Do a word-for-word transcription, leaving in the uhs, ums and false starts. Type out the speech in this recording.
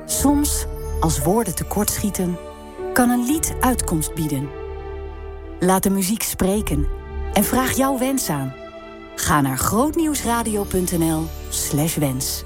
Soms, als woorden tekortschieten, kan een lied uitkomst bieden. Laat de muziek spreken en vraag jouw wens aan. Ga naar grootnieuwsradio punt n l slash wens.